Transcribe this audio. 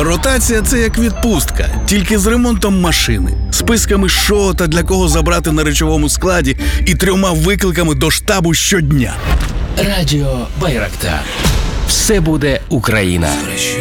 Ротація – це як відпустка, тільки з ремонтом машини, списками що та для кого забрати на речовому складі і 3 викликами до штабу щодня. Радіо Байрактар. Все буде Україна.